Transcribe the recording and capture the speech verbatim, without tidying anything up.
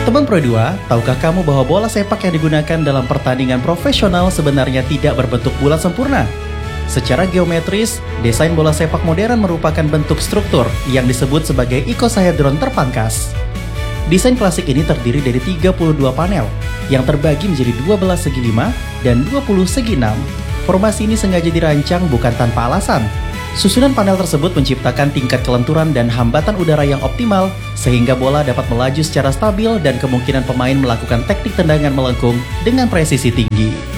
Teman Pro dua, tahukah kamu bahwa bola sepak yang digunakan dalam pertandingan profesional sebenarnya tidak berbentuk bulat sempurna? Secara geometris, desain bola sepak modern merupakan bentuk struktur yang disebut sebagai icosahedron terpangkas. Desain klasik ini terdiri dari tiga puluh dua panel yang terbagi menjadi dua belas segi lima dan dua puluh segi enam. Formasi ini sengaja dirancang bukan tanpa alasan. Susunan panel tersebut menciptakan tingkat kelenturan dan hambatan udara yang optimal sehingga bola dapat melaju secara stabil dan kemungkinan pemain melakukan teknik tendangan melengkung dengan presisi tinggi.